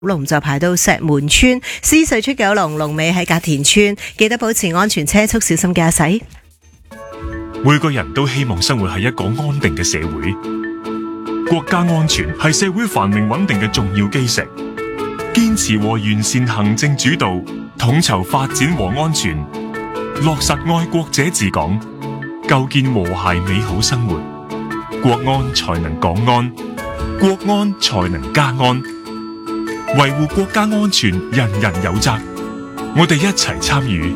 龍就排到石門村，獅隧出九龍，龍尾喺隔田村，記得保持安全車速，小心駕駛。 每個人都希望生活喺一個安定嘅社會，國家安全係社會繁榮穩定嘅重要基石。堅持和完善行政主導，統籌發展和安全，落實愛國者治港，構建和諧美好生活，國安才能港安，國安才能家安。維護國家安全，人人有責，我哋一齊參與。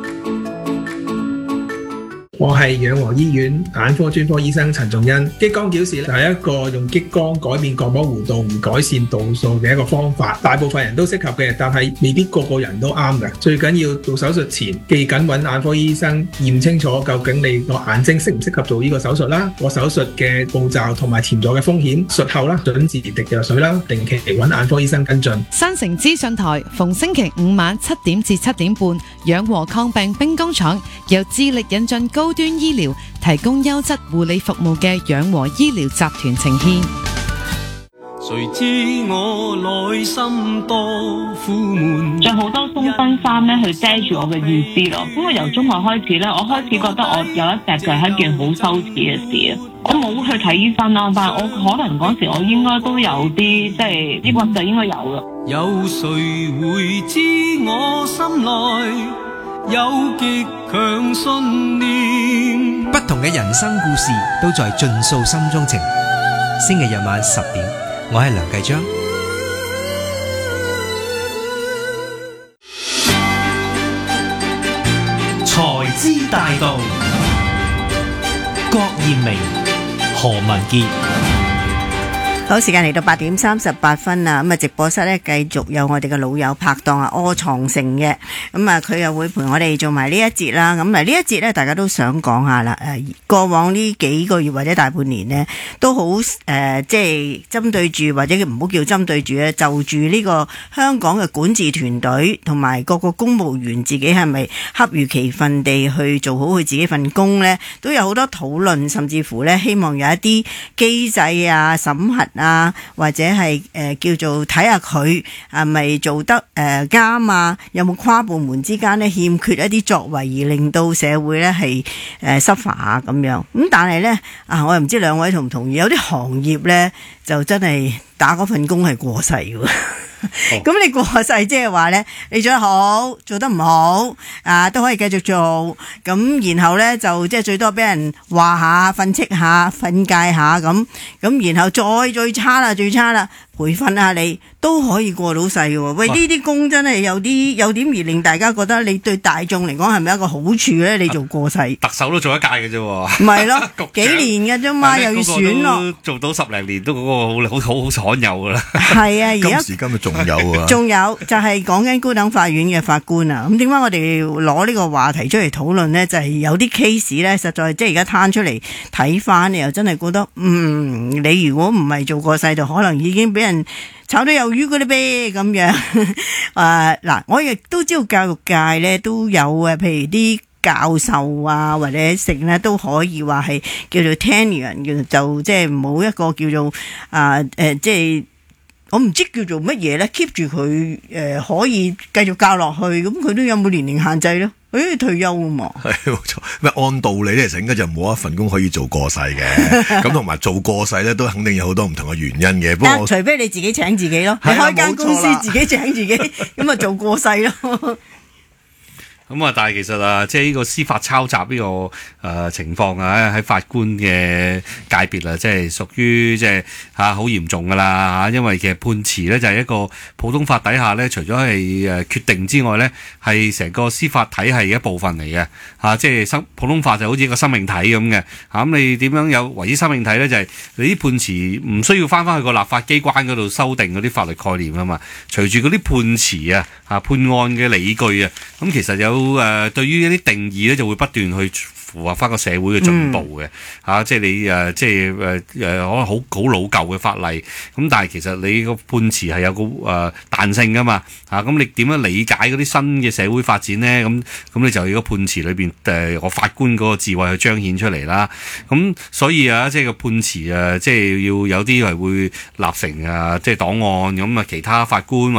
我係養和醫院眼科專科醫生陳仲恩。激光矯視係一個用激光改變角膜弧度而改善度數嘅一個方法，大部分人都適合嘅，但係未必個個人都啱嘅。最緊要做手術前記緊揾眼科醫生驗清楚究竟你個眼睛適唔適合做呢個手術啦，個手術嘅步驟同埋潛在嘅風險，術後啦準時滴藥水啦，定期嚟揾眼科醫生跟進。 新城資訊台逢星期五晚7點至7點半，養和抗病兵工廠由致力引進高端醫療，提供優質護理服務嘅養和醫療集團呈獻。 誰知我內心多苦悶， 着好多鬆身衫咧去遮住我嘅意思咯。咁我由中學開始咧，我開始覺得我有一隻腳係一件好羞恥嘅事啊！我冇去睇醫生啦，但係我可能嗰時我應該都有啲即係抑鬱就應該有啦。 有誰會知我心內有極強信念？ 不同嘅人生故事都在盡訴心中情。星期日晚10點，我係梁繼章。 財資大道，郭艷明、何文傑。 好，時間嚟到8點38分啦，咁啊直播室咧繼續有我哋嘅老友拍檔啊柯創盛嘅，咁啊佢又會陪我哋做埋呢一節啦。咁啊呢一節咧大家都想講下啦，過往呢幾個月或者大半年呢，都好即係針對住或者唔好叫針對住咧，就住呢個香港嘅管治團隊同埋各個公務員自己係咪恰如其分地去做好佢自己份工呢，都有好多討論，甚至乎咧希望有一啲機制啊審核啊，或者係叫做睇下佢係咪做得啱啊，有冇跨部門之間咧欠缺一啲作為，而令到社會咧係suffer啊咁樣。咁但係咧我又唔知兩位同唔同意，有啲行業咧就真係打嗰份工係過世嘅。咁你過世即係話咧，你做得好，做得唔好都可以繼續做，咁然後咧就即係最多俾人話下、訓斥下、訓誡下咁，然後再最差啦，培訓下你都可以過到世嘅。喂，呢啲工真係有點而令大家覺得你對大眾嚟講係咪一個好處咧？你做過世， 特首都做一屆嘅啫， 唔係咯，幾年嘅啫嘛，又要選咯， 做到10零年都嗰個好罕有噶啦。 係啊，而家今時今日仲有啊， 仲有就係講緊高等法院嘅法官啊。咁點解我哋攞呢個話題出嚟討論呢？就係有啲 case 咧，實在即係而家攤出嚟睇翻，你又真係覺得你如果唔係做過世，就可能已經俾人炒到魷魚嗰啲啤咁樣。嗱，我亦都知道教育界咧都有譬如啲教授啊或者成咧都可以話係叫做 tenure， 就即係冇一個叫做即係我唔知叫做乜嘢咧 ，keep 住佢可以繼續教落去，咁佢都有冇年齡限制咧？退休啊嘛， 係冇錯。咩按道理咧，其實應該就冇一份工可以做過世嘅。咁同埋做過世咧，都肯定有好多唔同嘅原因嘅。不過除非你自己請自己咯，你開間公司自己請自己，咁啊做過世咯。 咁啊，但係其實即係呢個司法抄襲呢個情況啊，喺法官嘅界別啊，即係屬於即係好嚴重噶啦嚇，因為其實判詞咧就係一個普通法底下咧，除咗係決定之外咧，係成個司法體系嘅一部分嚟嘅嚇，即係普通法就好似一個生命體咁嘅嚇。咁你點樣有為之生命體咧？就係你啲判詞唔需要翻去個立法機關嗰度修訂嗰啲法律概念啊嘛。隨住嗰啲判詞判案嘅理據啊，咁其實有對於一啲定義咧，就會不斷去符合翻個社會嘅進步嘅即係你即係可能好老舊嘅法例，咁但係其實你個判詞係有個彈性噶嘛咁你點樣理解嗰啲新嘅社會發展咧？咁你就要個判詞裏邊我法官嗰個智慧去彰顯出嚟啦。咁所以即係個判詞即係要有啲係會立成即係檔案咁其他法官